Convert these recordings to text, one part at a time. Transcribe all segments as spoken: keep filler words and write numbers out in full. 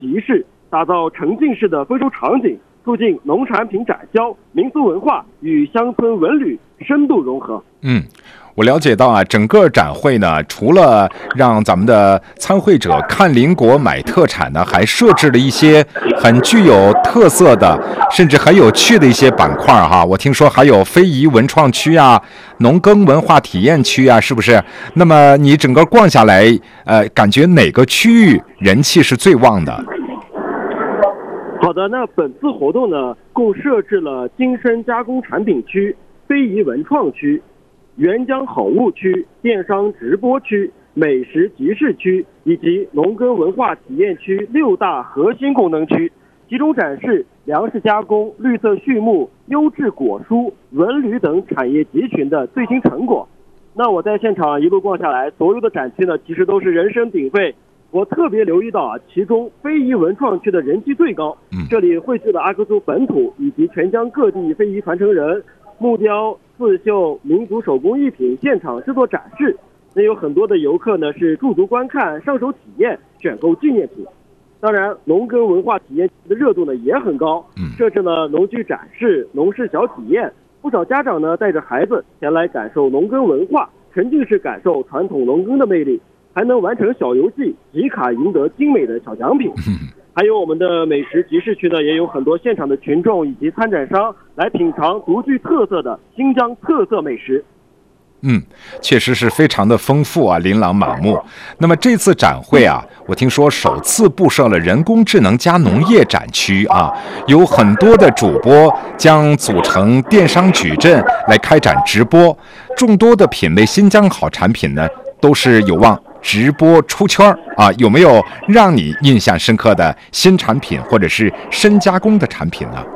集市，打造沉浸式的丰收场景，促进农产品展销、民俗文化与乡村文旅深度融合。 嗯。我了解到啊，整个展会呢，除了让咱们的参会者看邻国买特产呢，还设置了一些很具有特色的，甚至很有趣的一些板块哈。我听说还有非遗文创区啊、农耕文化体验区啊，是不是？那么你整个逛下来，呃，感觉哪个区域人气是最旺的？ 好的，那本次活动呢，共设置了精深加工产品区、非遗文创区、原浆好物区、电商直播区、美食集市区以及农耕文化体验区六大核心功能区，集中展示粮食加工、绿色畜牧、优质果蔬、文旅等产业集群的最新成果。那我在现场一路逛下来，所有的展区呢，其实都是人声鼎沸。我特别留意到啊，其中非遗文创区的人气最高，这里汇聚了阿克苏本土以及全疆各地非遗传承人、木雕、刺绣、民族手工艺品现场制作展示。那有很多的游客呢是驻足观看、上手体验、选购纪念品。当然，农耕文化体验的热度呢也很高，设置了农具展示、农事小体验。不少家长呢带着孩子前来感受农耕文化，沉浸式感受传统农耕的魅力，还能完成小游戏、集卡赢得精美的小奖品。还有我们的美食集市区呢，也有很多现场的群众以及参展商来品尝独具特色的新疆特色美食。 嗯，确实是非常的丰富啊，琳琅满目。那么这次展会啊，我听说首次布设了人工智能加农业展区啊，有很多的主播将组成电商矩阵来开展直播，众多的品类新疆好产品呢，都是有望直播出圈啊。有没有让你印象深刻的新产品或者是深加工的产品呢？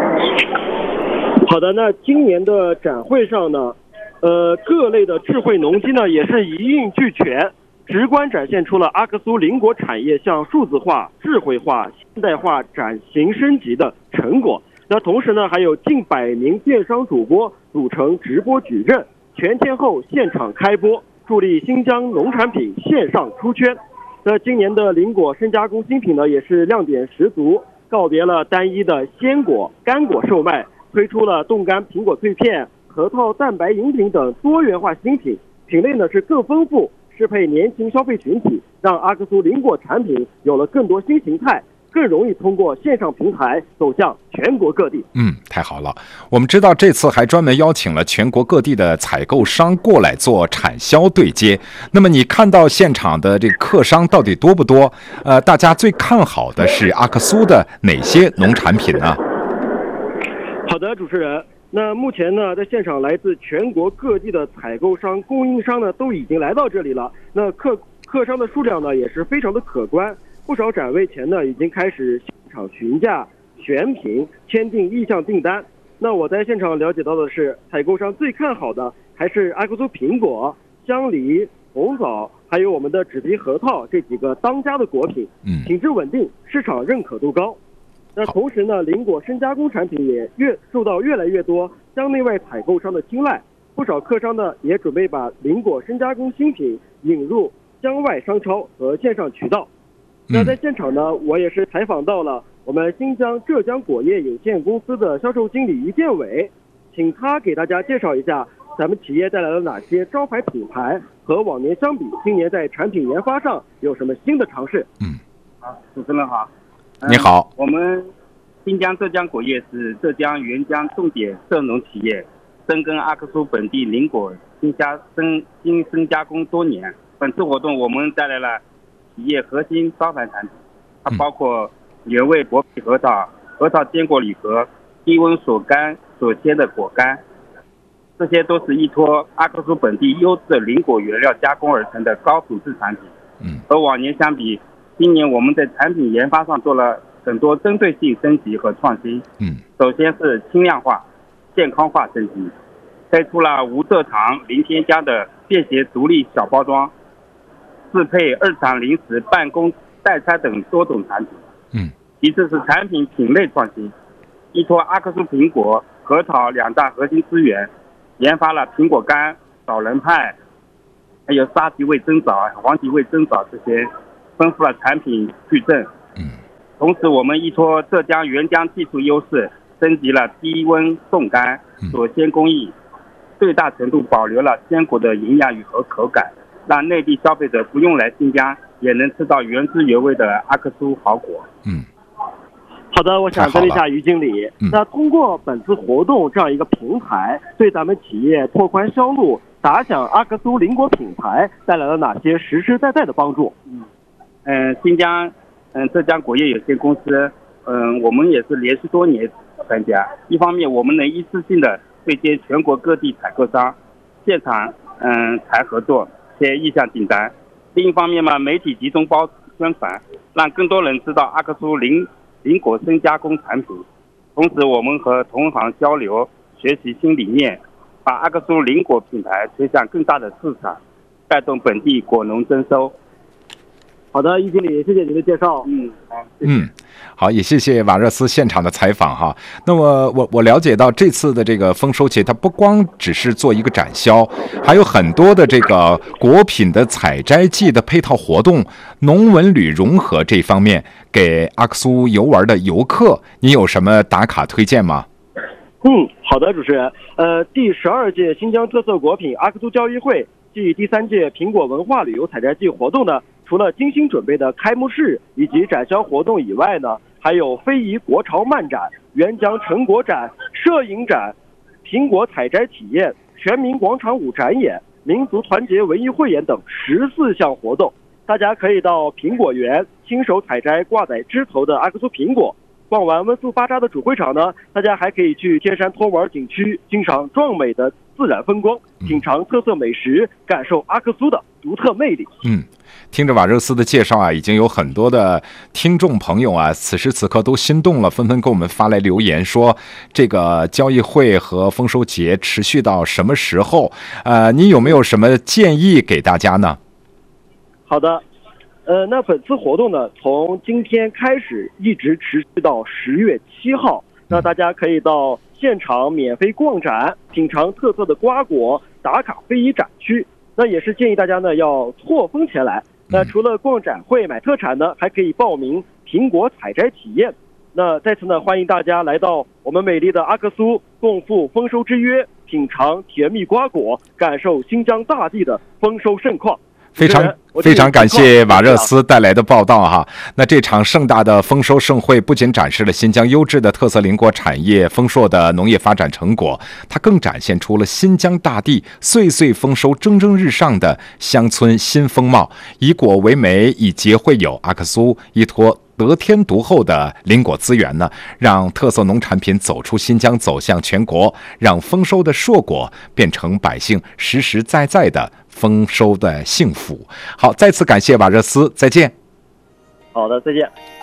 好的，那今年的展会上呢，呃，各类的智慧农机呢也是一应俱全，直观展现出了阿克苏邻国产业向数字化、智慧化、现代化转型升级的成果。那同时呢，还有近百名电商主播组成直播矩阵，全天候现场开播，助力新疆农产品线上出圈。那今年的邻果深加工新品呢，也是亮点十足，告别了单一的鲜果、干果售卖，推出了冻干苹果脆片、核桃蛋白饮品等多元化新品，品类呢是更丰富，适配年轻消费群体，让阿克苏邻果产品有了更多新形态，更容易通过线上平台走向全国各地。 嗯，太好了。我们知道这次还专门邀请了全国各地的采购商过来做产销对接。那么你看到现场的这个客商到底多不多？呃，大家最看好的是阿克苏的哪些农产品呢？ 好的，主持人。那目前呢，在现场来自全国各地的采购商、供应商呢，都已经来到这里了。那客客商的数量呢，也是非常的可观。不少展位前呢，已经开始现场询价、选品、签订意向订单。那我在现场了解到的是，采购商最看好的还是阿克苏苹果、香梨、红枣，还有我们的纸皮核桃这几个当家的果品，品质稳定，市场认可度高。那同时呢，邻果深加工产品也越受到越来越多疆内外采购商的青睐，不少客商呢也准备把邻果深加工新品引入疆外商超和线上渠道。那在现场呢，我也是采访到了我们新疆浙江果业有限公司的销售经理于建伟，请他给大家介绍一下咱们企业带来了哪些招牌品牌，和往年相比，今年在产品研发上有什么新的尝试。 嗯，好，主持人好。 你好、 嗯，我们新疆浙江果业是浙江援疆重点涉农企业，深耕阿克苏本地邻果新加深新深加工多年。本次活动我们带来了企业核心招牌产品，它包括原味薄皮核桃、核桃坚果礼盒、低温锁干锁鲜的果干，这些都是依托阿克苏本地优质的邻果原料加工而成的高品质产品。 嗯， 和往年相比，今年我们在产品研发上做了很多针对性升级和创新。 嗯， 首先是轻量化、健康化升级，推出了无蔗糖、零添加的便携独立小包装，适配日常零食、办公代餐等多种产品。 嗯， 其次是产品品类创新，依托阿克苏苹果、核桃两大核心资源，研发了苹果干、枣仁派，还有沙棘味增枣、黄棘味增枣这些，丰富了产品矩阵。 嗯， 同时，我们依托浙江原浆技术优势，升级了低温冻干锁鲜工艺，最大程度保留了鲜果的营养与和口感，让内地消费者不用来新疆也能吃到原汁原味的阿克苏好果。 嗯。 好的，我想问一下于经理， 嗯、 那通过本次活动这样一个平台，对咱们企业拓宽销路、打响阿克苏林果品牌带来了哪些实实在在的帮助？ 嗯，嗯、呃，新疆，嗯、呃，浙江果业有限公司，嗯、呃，我们也是连续多年参加。一方面，我们能一次性的对接全国各地采购商，现场嗯、呃、谈合作，签意向订单；另一方面嘛，媒体集中包宣传，让更多人知道阿克苏林。林果深加工产品，同时我们和同行交流，学习新理念，把阿克苏林果品牌推向更大的市场，带动本地果农增收。 好的，易经理，谢谢您的介绍。 嗯，好， 嗯，好，也谢谢瓦热斯现场的采访哈。那么我我了解到这次的这个丰收节，它不光只是做一个展销，还有很多的这个果品的采摘季的配套活动，农文旅融合这方面，给阿克苏游玩的游客，您有什么打卡推荐吗？ 嗯，好的，主持人。呃，第十二届新疆特色果品阿克苏交易会暨第三届苹果文化旅游采摘季活动呢，除了精心准备的开幕式以及展销活动以外呢，还有非遗国潮漫展、原浆成果展、摄影展、苹果采摘体验、全民广场舞展演、民族团结文艺汇演等十四项活动。大家可以到苹果园亲手采摘挂在枝头的阿克苏苹果。逛完温宿巴扎的主会场呢，大家还可以去天山托玩景区欣赏壮美的自然风光，品尝特色美食，感受阿克苏的独特魅力。 嗯，听着瓦热斯的介绍啊，已经有很多的听众朋友啊，此时此刻都心动了，纷纷给我们发来留言说，这个交易会和丰收节持续到什么时候？呃，你有没有什么建议给大家呢？ 好的。呃，那本次活动呢，从今天开始一直持续到十月七号。那大家可以到现场免费逛展，品尝特色的瓜果，打卡非遗展区。那也是建议大家呢要错峰前来。那除了逛展会买特产呢，还可以报名苹果采摘体验。那在此呢，欢迎大家来到我们美丽的阿克苏，共赴丰收之约，品尝甜蜜瓜果，感受新疆大地的丰收盛况。 非常非常感谢瓦热斯带来的报道哈。那这场盛大的丰收盛会不仅展示了新疆优质的特色林果产业丰硕的农业发展成果，它更展现出了新疆大地岁岁丰收蒸蒸日上的乡村新风貌。以果为媒，以节会友，阿克苏依托得天独厚的林果资源呢，让特色农产品走出新疆，走向全国，让丰收的硕果变成百姓实实在在的丰收的幸福。好，再次感谢瓦热斯，再见。 好的，再见。